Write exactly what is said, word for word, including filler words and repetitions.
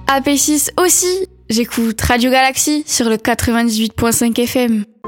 A P six aussi. J'écoute Radio Galaxy sur le quatre-vingt-dix-huit virgule cinq F M.